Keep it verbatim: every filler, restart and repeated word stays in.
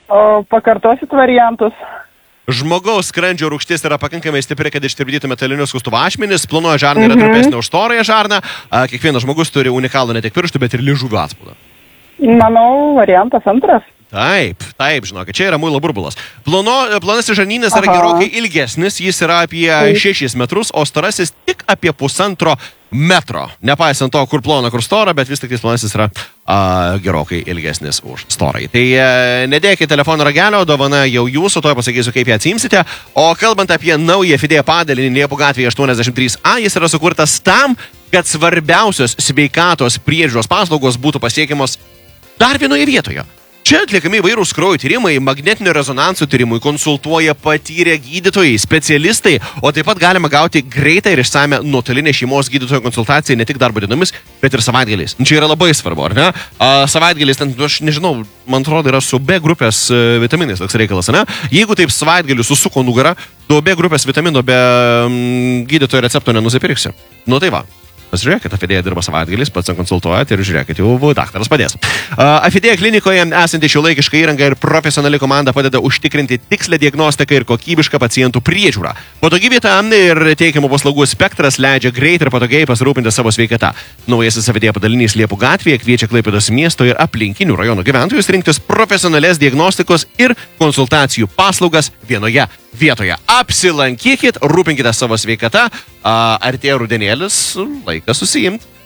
O pakartosit variantus? Žmogaus skrandžio rūgštis yra pakankamai stipri, kad ištirpdytų metalinius skustuvo ašmenis, plonoji žarna yra trumpesnė už storąją žarną, kiekvienas žmogus turi unikalų ne tik pirštų, bet ir liežuvio atspaudą. Manau, variantas antras. Taip, taip, žinokit, čia yra muilo burbulas. Plono, plonasis žarnynas yra gerokai ilgesnis, jis yra apie šešis metrus, o storasis tik apie pusantro metro. Nepaisant to, kur plona, kur stora, bet vis tik tais plonasis yra a, gerokai ilgesnis už storąjį. Tai e, nedėkite telefono ragelio, dovana jau jūsų, to pasakysiu, kaip ją atsimsite. O kalbant apie naują Fidea padalinį Liepų gatvėje aštuoniasdešimt trys A, jis yra sukurtas tam, kad svarbiausios sveikatos priežiūros paslaugos būtų pasiekiamos dar vienoje vietoje. Čia atliekami įvairūs kraujo tyrimai, magnetinio rezonanso tyrimui, konsultuoja patyrę gydytojai, specialistai, o taip pat galima gauti greitą ir išsame nuotolinę šeimos gydytojo konsultaciją ne tik darbo dienomis, bet ir savaitgaliais. Čia yra labai svarbu, ar ne? A, savaitgaliais, ten, aš nežinau, man atrodo, yra su B grupės vitaminais toks reikalas, ne? Jeigu taip savaitgaliu susuko nugarą, to B grupės vitamino be mm, gydytojo recepto nenusipirksi. Nu tai va. Pasižiūrėkit, Afidėja dirba savaitgaliais, pats konsultuojat ir žiūrėkit, jau daktaras padės. Afidėja klinikoje esanti šiuolaikiška įranga ir profesionali komanda padeda užtikrinti tikslę diagnostiką ir kokybišką pacientų priežiūrą. Patogi vieta ir teikiamų paslaugų spektras leidžia greit ir patogiai pasirūpinti savo sveikatą. Naujasis Afidėja padalinys Liepų gatvėje kviečia Klaipėdos miesto ir aplinkinių rajonų gyventojus rinktis profesionalias diagnostikos ir konsultacijų paslaugas vienoje vietoje. Apsilankykit, rūpinkite savo sveikatą, artėja rudenėlis, laikas susijimti.